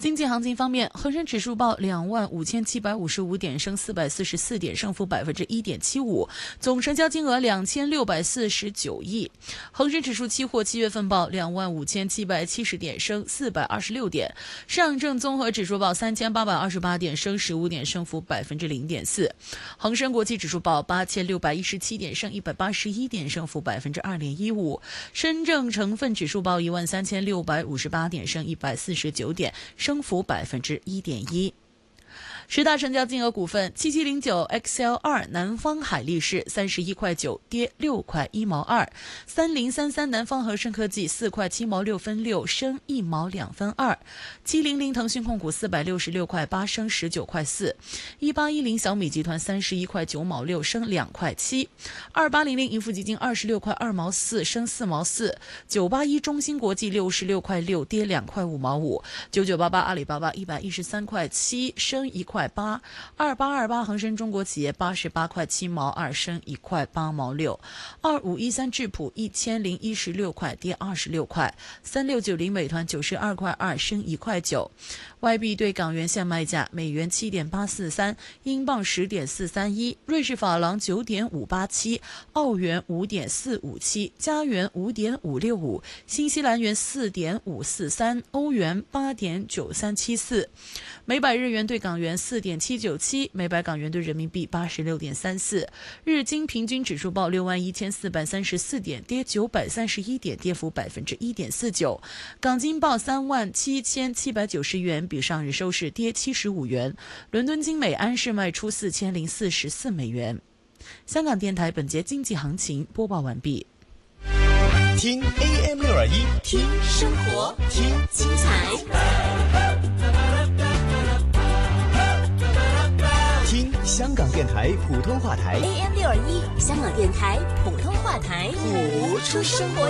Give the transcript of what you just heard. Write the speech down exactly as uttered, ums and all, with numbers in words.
经济行情方面，恒生指数报两万五千七百五十五点，升四百四十四点，升幅百分之一点七五，总成交金额两千六百四十九亿。恒生指数期货七月份报两万五千七百七十点，升四百二十六点。上证综合指数报三千八百二十八点，升十五点，升幅百分之零点四。恒生国际指数报八千六百一十七点，升一百八十一点，升幅百分之二点一五。深证成分指数报一万三千六百五十八点，升一百四十九点，升幅百分之一点一。十大成交金额股份：七七零九 X L 二 南方海力士三十一块九，跌六块一毛二；三零三三南方和盛科技四块七毛六分六，升一毛两分二；七零零腾讯控股四百六十六块八，升十九块四；一八一零小米集团三十一块九毛六，升两块七；二八零零盈富基金二十六块二毛四，升四毛四；九八一中芯国际六十六块六，跌两块五毛五；九九八八阿里巴巴一百一十三块七，升一块八；二八二八恒生中国企业八十八块七毛二，升一块八毛六；二五一三智普一千零一十六块，跌二十六块；三六九零美团九十二块二，升一块九。外币对港元现卖价：美元七点八四三，英镑十点四三一，瑞士法郎九点五八七，澳元五点四五七，加元五点五六五，新西兰元四点五四三，欧元八点九三七四。每百日元对港元四点七九七，每百港元对人民币八十六点三四。日经平均指数报六万一千四百三十四点，跌九百三十一点，跌幅百分之一点四九。港金报三万七千七百九十元，比上日收市跌七十五元。伦敦金每安士卖出四千零四十四美元。香港电台本节经济行情播报完毕。 听 A M 六二一， 听生活，听精彩。 听香港电台普通话台 A M 六二一，香港电台普通话台，谱出生活